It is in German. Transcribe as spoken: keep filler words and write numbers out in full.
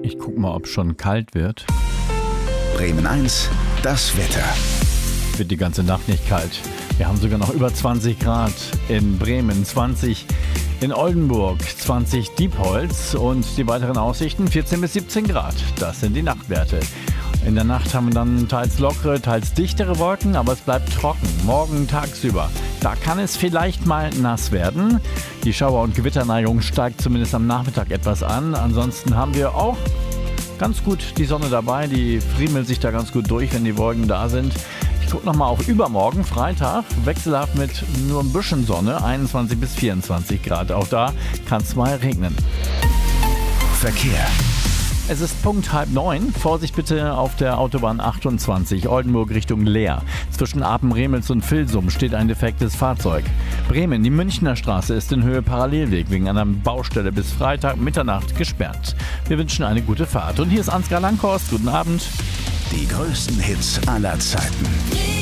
Ich guck mal, ob schon kalt wird. Bremen eins, das Wetter. Wird die ganze Nacht nicht kalt. Wir haben sogar noch über zwanzig Grad in Bremen, zwanzig in Oldenburg, zwanzig Diepholz und die weiteren Aussichten vierzehn bis siebzehn Grad. Das sind die Nachtwerte. In der Nacht haben wir dann teils lockere, teils dichtere Wolken, aber es bleibt trocken. Morgen tagsüber, da kann es vielleicht mal nass werden. Die Schauer- und Gewitterneigung steigt zumindest am Nachmittag etwas an. Ansonsten haben wir auch ganz gut die Sonne dabei. Die friemelt sich da ganz gut durch, wenn die Wolken da sind. Ich gucke nochmal auf übermorgen, Freitag, wechselhaft mit nur ein bisschen Sonne, einundzwanzig bis vierundzwanzig Grad. Auch da kann es mal regnen. Verkehr. Es ist Punkt halb neun. Vorsicht bitte auf der Autobahn achtundzwanzig, Oldenburg Richtung Leer. Zwischen Apen-Remels und Vilsum steht ein defektes Fahrzeug. Bremen, die Münchner Straße ist in Höhe Parallelweg wegen einer Baustelle bis Freitag Mitternacht gesperrt. Wir wünschen eine gute Fahrt. Und hier ist Ansgar Langhorst. Guten Abend. Die größten Hits aller Zeiten.